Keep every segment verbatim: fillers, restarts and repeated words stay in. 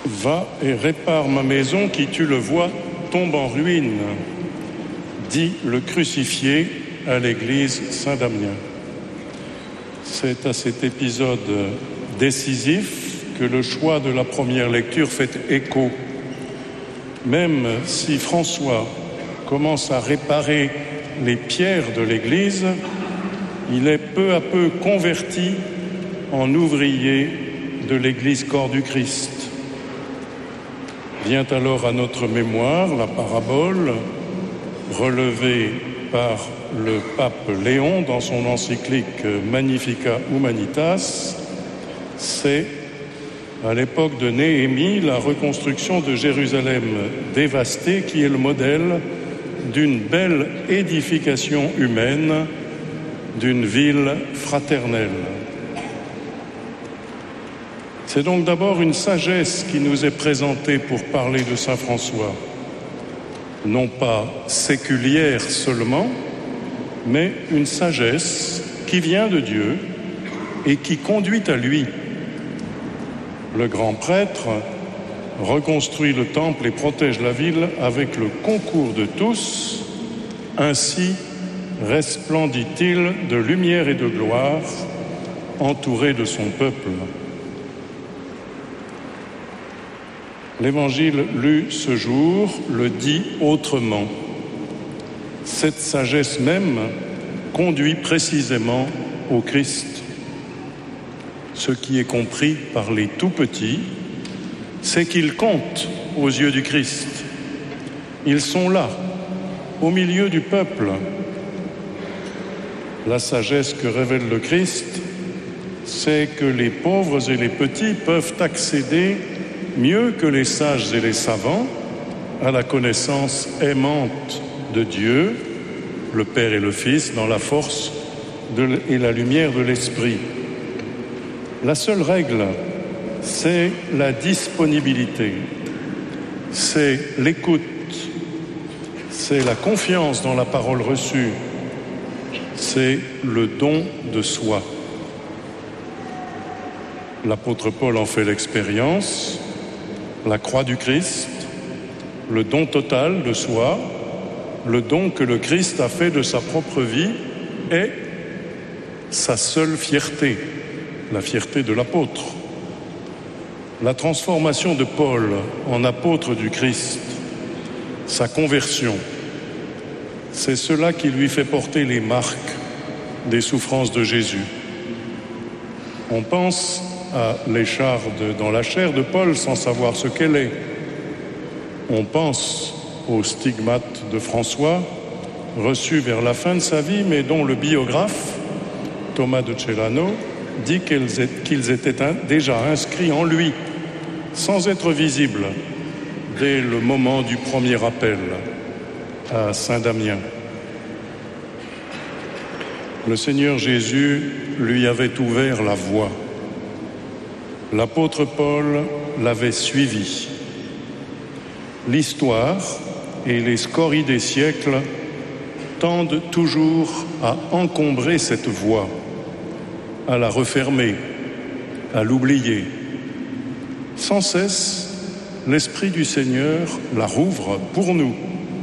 « Va et répare ma maison qui, tu le vois, tombe en ruine », dit le crucifié à l'église Saint-Damien. C'est à cet épisode décisif que le choix de la première lecture fait écho. Même si François commence à réparer les pierres de l'église, il est peu à peu converti en ouvrier de l'église corps du Christ. Vient alors à notre mémoire la parabole relevée par le pape Léon dans son encyclique Magnificat Humanitas. C'est à l'époque de Néhémie la reconstruction de Jérusalem dévastée qui est le modèle d'une belle édification humaine, d'une ville fraternelle. C'est donc d'abord une sagesse qui nous est présentée pour parler de saint François, non pas séculière seulement, mais une sagesse qui vient de Dieu et qui conduit à lui. Le grand prêtre reconstruit le temple et protège la ville avec le concours de tous. Ainsi resplendit-il de lumière et de gloire, entouré de son peuple. L'Évangile lu ce jour le dit autrement. Cette sagesse même conduit précisément au Christ. Ce qui est compris par les tout-petits, c'est qu'ils comptent aux yeux du Christ. Ils sont là, au milieu du peuple. La sagesse que révèle le Christ, c'est que les pauvres et les petits peuvent accéder mieux que les sages et les savants à la connaissance aimante de Dieu, le Père et le Fils, dans la force de, et la lumière de l'Esprit. La seule règle, c'est la disponibilité, c'est l'écoute, c'est la confiance dans la parole reçue, c'est le don de soi. L'apôtre Paul en fait l'expérience. La croix du Christ, le don total de soi, le don que le Christ a fait de sa propre vie est sa seule fierté, la fierté de l'apôtre. La transformation de Paul en apôtre du Christ, sa conversion, c'est cela qui lui fait porter les marques des souffrances de Jésus. On pense à l'écharde dans la chair de Paul sans savoir ce qu'elle est. On pense aux stigmates de François, reçus vers la fin de sa vie, mais dont le biographe, Thomas de Celano, dit qu'ils étaient déjà inscrits en lui, sans être visibles, dès le moment du premier appel à Saint-Damien. Le Seigneur Jésus lui avait ouvert la voie. L'apôtre Paul l'avait suivi. L'histoire et les scories des siècles tendent toujours à encombrer cette voie, à la refermer, à l'oublier. Sans cesse, l'Esprit du Seigneur la rouvre pour nous.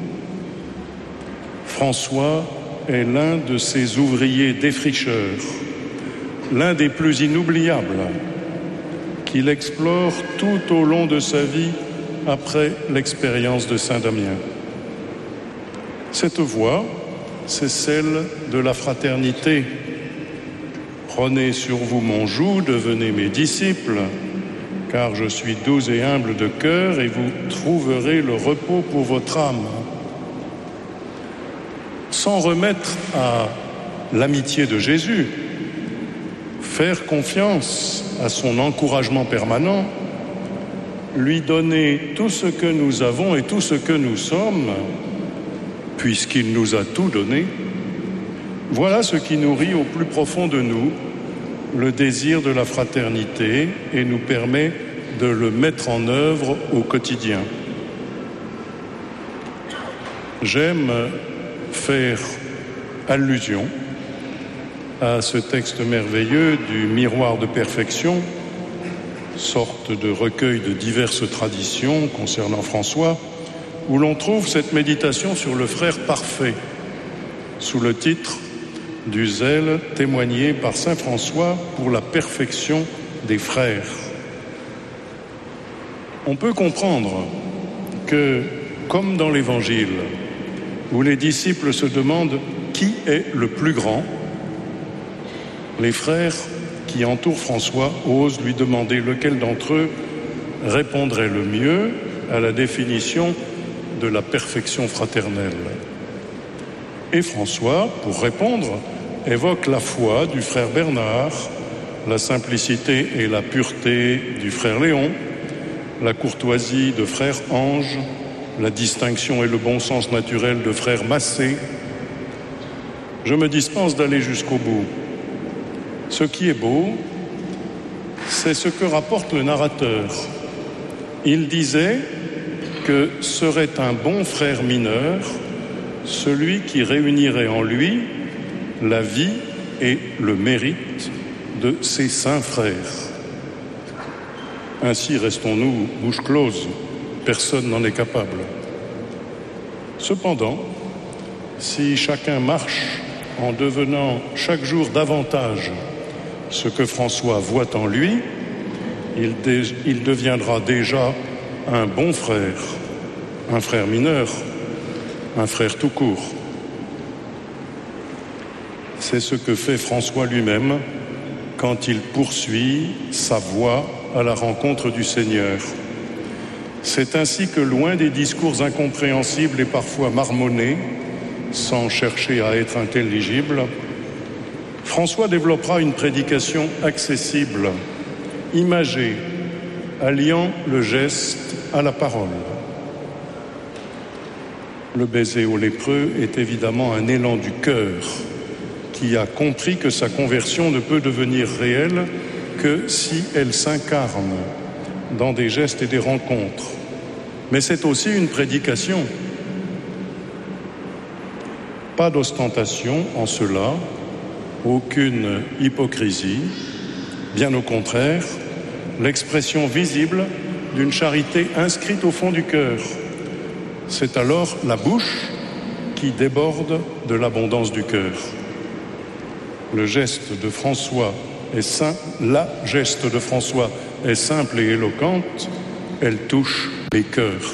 François est l'un de ces ouvriers défricheurs, l'un des plus inoubliables, qu'il explore tout au long de sa vie après l'expérience de Saint-Damien. Cette voie, c'est celle de la fraternité. Prenez sur vous mon joug, devenez mes disciples, car je suis doux et humble de cœur et vous trouverez le repos pour votre âme. S'en remettre à l'amitié de Jésus, faire confiance à son encouragement permanent, lui donner tout ce que nous avons et tout ce que nous sommes, puisqu'il nous a tout donné, voilà ce qui nourrit au plus profond de nous le désir de la fraternité et nous permet de le mettre en œuvre au quotidien. J'aime faire allusion à ce texte merveilleux du miroir de perfection, sorte de recueil de diverses traditions concernant François, où l'on trouve cette méditation sur le frère parfait, sous le titre du zèle témoigné par saint François pour la perfection des frères. On peut comprendre que, comme dans l'Évangile, où les disciples se demandent qui est le plus grand, les frères qui entourent François osent lui demander lequel d'entre eux répondrait le mieux à la définition de la perfection fraternelle. Et François, pour répondre, évoque la foi du frère Bernard, la simplicité et la pureté du frère Léon, la courtoisie de frère Ange, la distinction et le bon sens naturel de frère Massé. Je me dispense d'aller jusqu'au bout. Ce qui est beau, c'est ce que rapporte le narrateur. Il disait que serait un bon frère mineur celui qui réunirait en lui la vie et le mérite de ses saints frères. Ainsi restons-nous bouche close, personne n'en est capable. Cependant, si chacun marche en devenant chaque jour davantage ce que François voit en lui, il, dé- il deviendra déjà un bon frère, un frère mineur, un frère tout court. C'est ce que fait François lui-même quand il poursuit sa voie à la rencontre du Seigneur. C'est ainsi que, loin des discours incompréhensibles et parfois marmonnés, sans chercher à être intelligible, François développera une prédication accessible, imagée, alliant le geste à la parole. Le baiser au lépreux est évidemment un élan du cœur qui a compris que sa conversion ne peut devenir réelle que si elle s'incarne dans des gestes et des rencontres. Mais c'est aussi une prédication. Pas d'ostentation en cela, aucune hypocrisie, bien au contraire, l'expression visible d'une charité inscrite au fond du cœur. C'est alors la bouche qui déborde de l'abondance du cœur. Le geste de François est simple, la geste de François est simple et éloquente, elle touche les cœurs.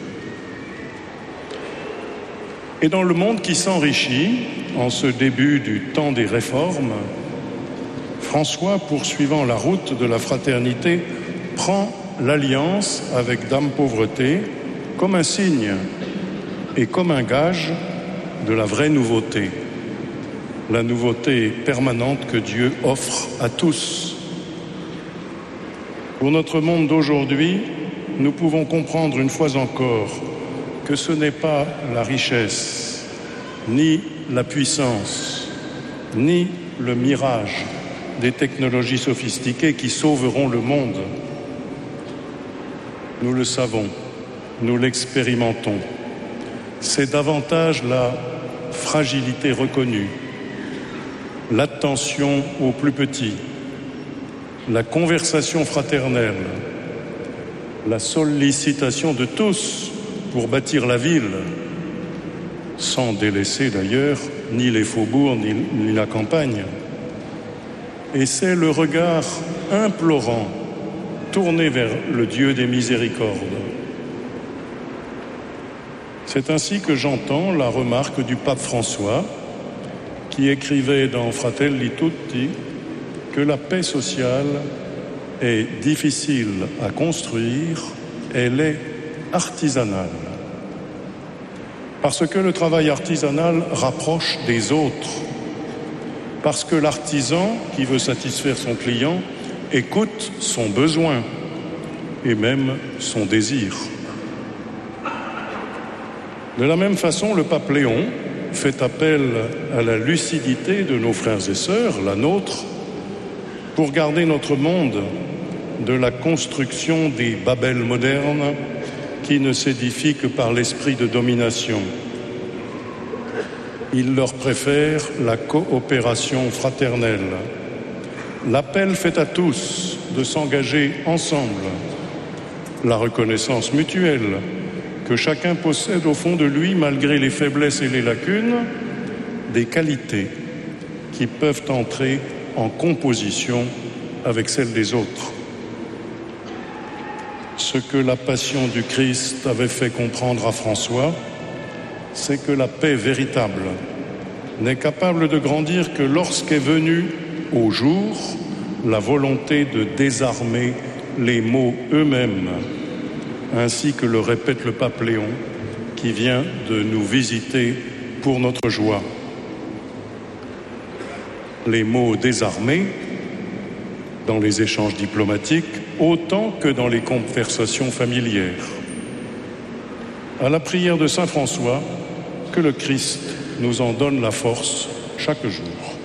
Et dans le monde qui s'enrichit, en ce début du temps des réformes, François, poursuivant la route de la fraternité, prend l'alliance avec Dame Pauvreté comme un signe et comme un gage de la vraie nouveauté, la nouveauté permanente que Dieu offre à tous. Pour notre monde d'aujourd'hui, nous pouvons comprendre une fois encore que ce n'est pas la richesse, ni la puissance, ni le mirage des technologies sophistiquées qui sauveront le monde. Nous le savons, nous l'expérimentons. C'est davantage la fragilité reconnue, l'attention aux plus petits, la conversation fraternelle, la sollicitation de tous pour bâtir la ville, sans délaisser d'ailleurs ni les faubourgs ni, ni la campagne. Et c'est le regard implorant, tourné vers le Dieu des miséricordes. C'est ainsi que j'entends la remarque du pape François, qui écrivait dans Fratelli Tutti que la paix sociale est difficile à construire, elle est artisanale. Parce que le travail artisanal rapproche des autres. Parce que l'artisan qui veut satisfaire son client écoute son besoin et même son désir. De la même façon, le pape Léon fait appel à la lucidité de nos frères et sœurs, la nôtre, pour garder notre monde de la construction des Babel modernes qui ne s'édifient que par l'esprit de domination. Il leur préfère la coopération fraternelle, l'appel fait à tous de s'engager ensemble, la reconnaissance mutuelle que chacun possède au fond de lui, malgré les faiblesses et les lacunes, des qualités qui peuvent entrer en composition avec celles des autres. Ce que la passion du Christ avait fait comprendre à François, c'est que la paix véritable n'est capable de grandir que lorsqu'est venue au jour la volonté de désarmer les maux eux-mêmes, ainsi que le répète le pape Léon, qui vient de nous visiter pour notre joie. Les mots désarmés dans les échanges diplomatiques autant que dans les conversations familières. À la prière de saint François, que le Christ nous en donne la force chaque jour.